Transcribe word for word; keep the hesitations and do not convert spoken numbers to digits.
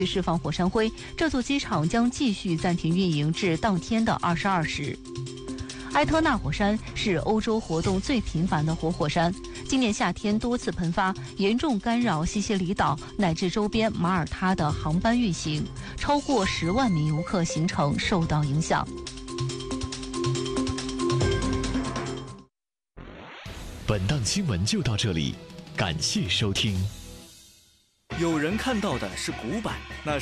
释放火山灰，这座机场将继续暂停运营至当天的二十二时。埃特纳火山是欧洲活动最频繁的活火山，今年夏天多次喷发，严重干扰西西里岛乃至周边马耳他的航班运行，超过十万名游客行程受到影响。 本档新闻就到这里，感谢收听。 有人看到的是古板，那